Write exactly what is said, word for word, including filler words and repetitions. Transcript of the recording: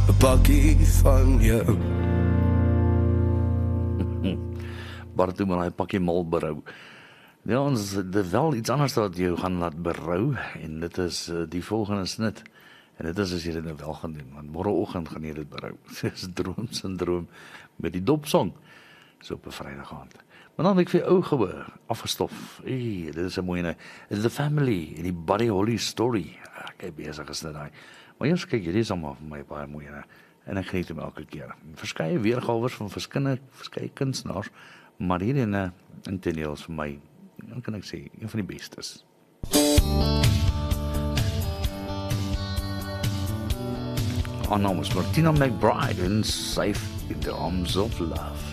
'n bakkie van jou. Bart doen maar 'n pakkie mal berou. Ja, ons dit wel iets anders wat jou gaan laat berou en dit is uh, die volgende snit. En dit is as jy dit nou wel gaan doen, want môreoggend gaan jy dit berou. Dis droomsindroom met die dopsong. So op 'n Vrydag aand. Maar dan het ek vir ou gehoor, afgestof. Ey, dit is 'n mooi ene. It's the family, en die Buddy Holly story. Ek is besig is dit daai. Maar eers kyk jy, dis almal vir my baie mooi ene. En ek geniet hom elke keer. Verskeie weergawers van verskillende verskeie kunstenaars, maar hier ene intedeel vir my, dan kan ek sê, een van die bestes. Haar naam is Martina McBride en Safe in the Arms of Love.